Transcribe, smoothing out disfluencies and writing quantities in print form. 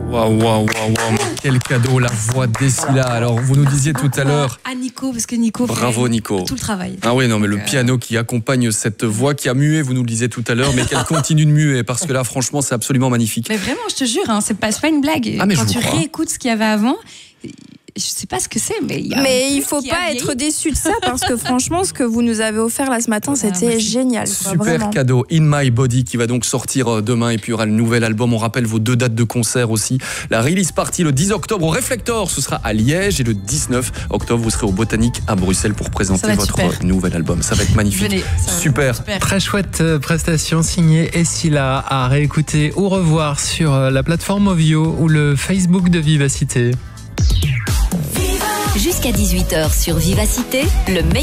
Waouh. Quel cadeau, la voix d'Essila. Alors, vous nous disiez tout à l'heure. À Nico, parce que Nico Bravo, fait Nico. tout le travail. Ah oui, non, mais le piano qui accompagne cette voix qui a mué, vous nous le disiez tout à l'heure, mais qu'elle continue de muer, parce que là, franchement, c'est absolument magnifique. Mais vraiment, je te jure, hein, c'est pas une blague. Ah, mais quand je tu vous crois. réécoutes ce qu'il y avait avant, je sais pas ce que c'est, mais il y a. Mais il faut pas être déçu de ça parce que franchement, ce que vous nous avez offert là ce matin, c'était génial. Quoi, Super vraiment. cadeau, In My Body, qui va donc sortir demain, et puis il y aura le nouvel album. On rappelle vos 2 dates de concert aussi. La release party le 10 octobre au Reflector, ce sera à Liège, et le 19 octobre, vous serez au Botanique à Bruxelles pour présenter votre nouvel album. Ça va être magnifique. Venez, super. Très chouette prestation signée Essila à réécouter ou revoir sur la plateforme Ovio ou le Facebook de Vivacité. Jusqu'à 18h sur Vivacité, le